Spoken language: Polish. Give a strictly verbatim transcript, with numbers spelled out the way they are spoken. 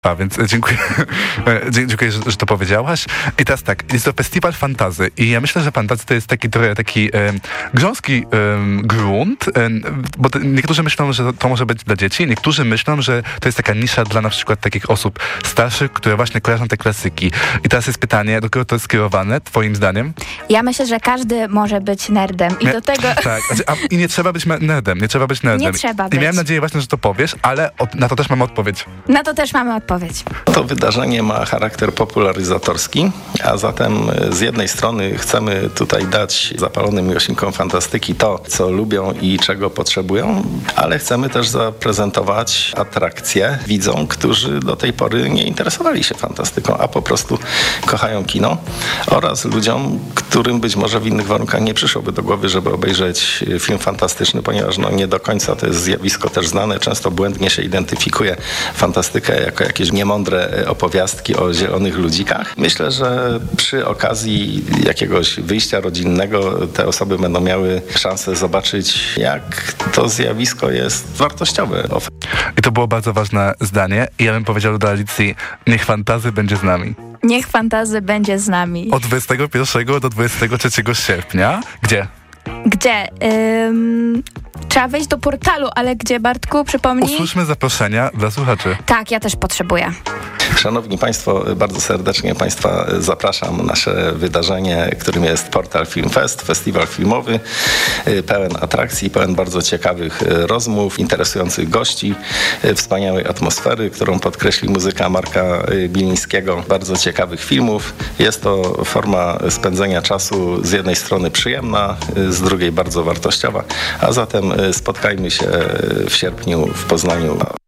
A więc dziękuję, dziękuję, że, że to powiedziałaś. I teraz tak, jest to festiwal fantazy i ja myślę, że fantazy to jest taki trochę taki e, grząski e, grunt, e, bo to, niektórzy myślą, że to może być dla dzieci, niektórzy myślą, że to jest taka nisza dla na przykład takich osób starszych, które właśnie kojarzą te klasyki. I teraz jest pytanie, do kogo to jest skierowane, twoim zdaniem? Ja myślę, że każdy może być nerdem i nie, do tego... Tak, znaczy, a, i nie trzeba być nerdem, nie trzeba być nerdem. Nie trzeba być. I miałem nadzieję właśnie, że to powiesz, ale od, na to też mamy odpowiedź. Na to też mamy odpowiedź. To wydarzenie ma charakter popularyzatorski, a zatem z jednej strony chcemy tutaj dać zapalonym miłośnikom fantastyki to, co lubią i czego potrzebują, ale chcemy też zaprezentować atrakcje widzom, którzy do tej pory nie interesowali się fantastyką, a po prostu kochają kino, oraz ludziom, którym być może w innych warunkach nie przyszłoby do głowy, żeby obejrzeć film fantastyczny, ponieważ no, nie do końca to jest zjawisko też znane. Często błędnie się identyfikuje fantastykę jako jakieś niemądre opowiastki o zielonych ludzikach. Myślę, że przy okazji jakiegoś wyjścia rodzinnego te osoby będą miały szansę zobaczyć, jak to zjawisko jest wartościowe. I to było bardzo ważne zdanie i ja bym powiedział do Alicji, niech fantazy będzie z nami. Niech fantazy będzie z nami. Od dwudziestego pierwszego do dwudziestego trzeciego sierpnia. Gdzie? Gdzie? Ym, trzeba wejść do portalu, ale gdzie, Bartku? Przypomnij. Usłyszmy zaproszenia dla słuchaczy. Tak, ja też potrzebuję. Szanowni Państwo, bardzo serdecznie Państwa zapraszam na nasze wydarzenie, którym jest Portal Film Fest, festiwal filmowy, pełen atrakcji, pełen bardzo ciekawych rozmów, interesujących gości, wspaniałej atmosfery, którą podkreśli muzyka Marka Bilińskiego, bardzo ciekawych filmów. Jest to forma spędzenia czasu z jednej strony przyjemna, z drugiej bardzo wartościowa, a zatem spotkajmy się w sierpniu w Poznaniu.